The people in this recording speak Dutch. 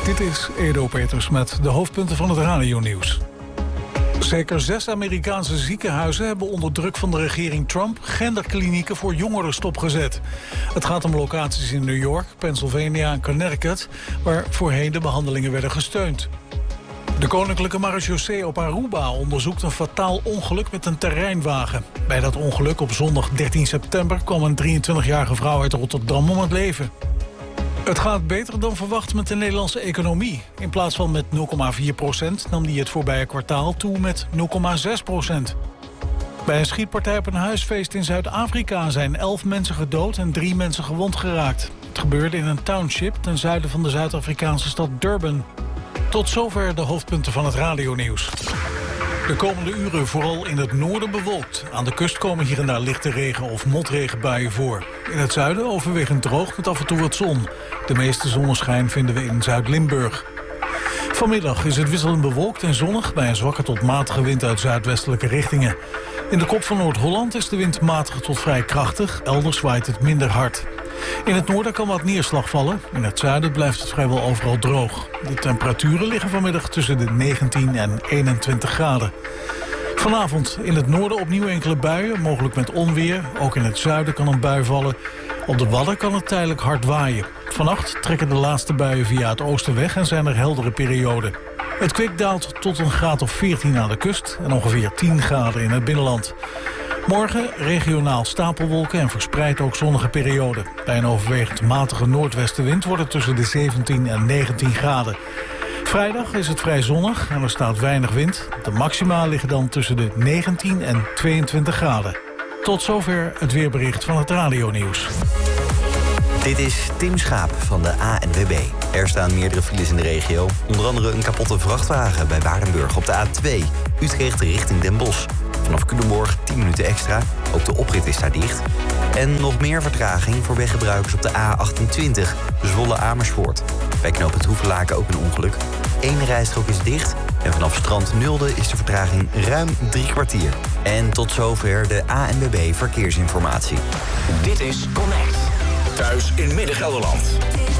Dit is Edo Peters met de hoofdpunten van het radio-nieuws. Zeker 6 Amerikaanse ziekenhuizen hebben onder druk van de regering Trump genderklinieken voor jongeren stopgezet. Het gaat om locaties in New York, Pennsylvania en Connecticut, waar voorheen de behandelingen werden gesteund. De Koninklijke Marechaussee op Aruba onderzoekt een fataal ongeluk met een terreinwagen. Bij dat ongeluk op zondag 13 september kwam een 23-jarige vrouw uit Rotterdam om het leven. Het gaat beter dan verwacht met de Nederlandse economie. In plaats van met 0,4% nam die het voorbije kwartaal toe met 0,6%. Bij een schietpartij op een huisfeest in Zuid-Afrika zijn 11 mensen gedood en 3 mensen gewond geraakt. Het gebeurde in een township ten zuiden van de Zuid-Afrikaanse stad Durban. Tot zover de hoofdpunten van het radionieuws. De komende uren vooral in het noorden bewolkt. Aan de kust komen hier en daar lichte regen- of motregenbuien voor. In het zuiden overwegend droog met af en toe wat zon. De meeste zonneschijn vinden we in Zuid-Limburg. Vanmiddag is het wisselend bewolkt en zonnig bij een zwakke tot matige wind uit zuidwestelijke richtingen. In de kop van Noord-Holland is de wind matig tot vrij krachtig. Elders waait het minder hard. In het noorden kan wat neerslag vallen. In het zuiden blijft het vrijwel overal droog. De temperaturen liggen vanmiddag tussen de 19 en 21 graden. Vanavond in het noorden opnieuw enkele buien, mogelijk met onweer. Ook in het zuiden kan een bui vallen. Op de Wadden kan het tijdelijk hard waaien. Vannacht trekken de laatste buien via het oosten weg en zijn er heldere perioden. Het kwik daalt tot een graad of 14 aan de kust en ongeveer 10 graden in het binnenland. Morgen regionaal stapelwolken en verspreid ook zonnige perioden. Bij een overwegend matige noordwestenwind wordt het tussen de 17 en 19 graden. Vrijdag is het vrij zonnig en er staat weinig wind. De maxima liggen dan tussen de 19 en 22 graden. Tot zover het weerbericht van het radionieuws. Dit is Tim Schaap van de ANWB. Er staan meerdere files in de regio. Onder andere een kapotte vrachtwagen bij Waardenburg op de A2. Utrecht richting Den Bosch. Vanaf Culemborg 10 minuten extra. Ook de oprit is daar dicht. En nog meer vertraging voor weggebruikers op de A28. Zwolle-Amersfoort. Bij knooppunt Hoevelaken ook een ongeluk. 1 rijstrook is dicht. En vanaf Strand Nulde is de vertraging ruim 3 kwartier. En tot zover de ANWB Verkeersinformatie. Dit is Connect. Thuis in Midden-Gelderland.